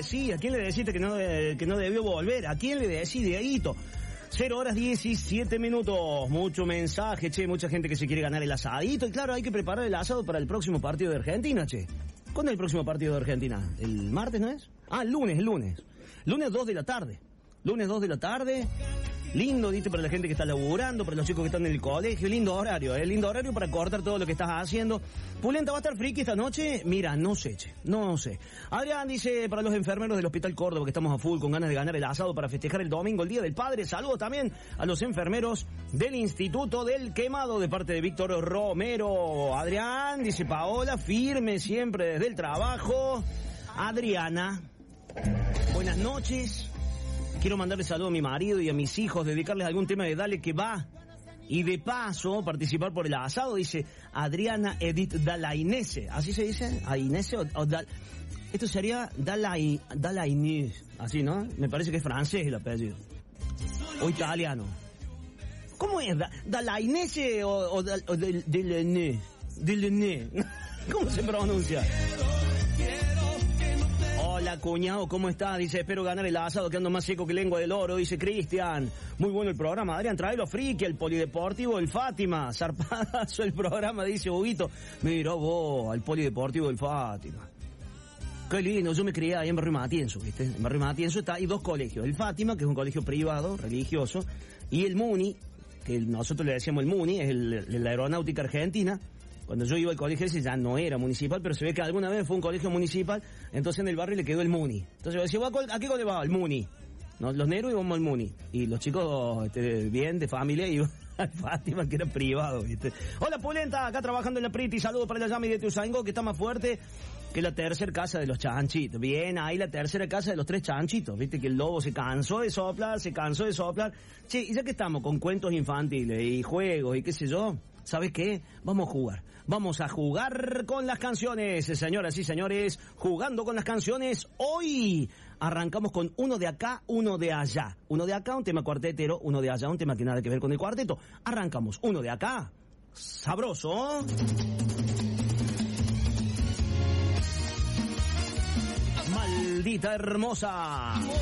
decís? ¿A quién le decís que no debió volver? ¿A quién le decís, Dieguito? 0:17. Mucho mensaje, che, mucha gente que se quiere ganar el asadito. Y claro, hay que preparar el asado para el próximo partido de Argentina, che. ¿Cuándo es el próximo partido de Argentina? ¿El martes, no es? Ah, el lunes. Lunes 2 de la tarde. Lindo, ¿viste? Para la gente que está laburando, para los chicos que están en el colegio. Lindo horario para cortar todo lo que estás haciendo. Pulenta, ¿va a estar friki esta noche? Mira, no sé, che. No sé. Adrián dice, para los enfermeros del Hospital Córdoba, que estamos a full con ganas de ganar el asado para festejar el domingo, el Día del Padre. Saludos también a los enfermeros del Instituto del Quemado, de parte de Víctor Romero. Adrián, dice Paola, firme siempre desde el trabajo. Adriana, buenas noches. Quiero mandarle saludo a mi marido y a mis hijos, dedicarles algún tema de Dale que va. Y de paso, participar por el asado, dice Adriana Edith Dalainese. ¿Así se dice? ¿Ainese o esto sería Dalainese? Así, ¿no? Me parece que es francés el apellido. O italiano. ¿Cómo es? ¿Dalainese o Delainese? ¿Cómo se pronuncia? Hola, cuñado, ¿cómo está? Dice, espero ganar el asado, que ando más seco que lengua del oro, dice Cristian. Muy bueno el programa, Adrián, tráelo friki, el polideportivo del Fátima. Zarpadazo el programa, dice Huguito. Mira vos, al polideportivo del Fátima. Qué lindo, yo me crié ahí en Barrio Matienzo, ¿viste? En Barrio Matienzo hay dos colegios, el Fátima, que es un colegio privado, religioso, y el MUNI, que nosotros le decíamos el MUNI, es la Aeronáutica Argentina. Cuando yo iba al colegio ese ya no era municipal, pero se ve que alguna vez fue un colegio municipal, entonces en el barrio le quedó el MUNI. Entonces yo decía, ¿a qué colegio va? El MUNI. ¿No? Los negros íbamos al MUNI. Y los chicos bien, de familia, iban al Fátima, que era privado, ¿viste? Hola, Pulenta, acá trabajando en la Priti. Saludos para la Yami de Tuzaingó, que está más fuerte que la tercera casa de los chanchitos. Bien, ahí la tercera casa de los 3 chanchitos. Viste que el lobo se cansó de soplar. Che, y ya que estamos con cuentos infantiles y juegos y qué sé yo, ¿sabes qué? Vamos a jugar con las canciones, señoras y señores, jugando con las canciones. Hoy arrancamos con uno de acá, uno de allá. Uno de acá, un tema cuartetero, uno de allá, un tema que nada que ver con el cuarteto. Arrancamos uno de acá, sabroso. Maldita hermosa.